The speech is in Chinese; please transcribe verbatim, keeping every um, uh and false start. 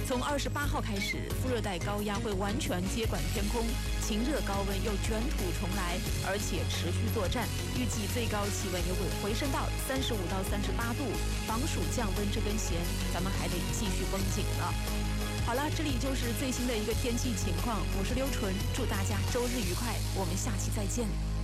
从二十八号开始，副热带高压会完全接管天空，晴热高温又卷土重来，而且持续作战。预计最高气温也会回升到三十五到三十八度，防暑降温这根弦，咱们还得继续绷紧了。好了，这里就是最新的一个天气情况，我是刘纯，祝大家周日愉快，我们下期再见。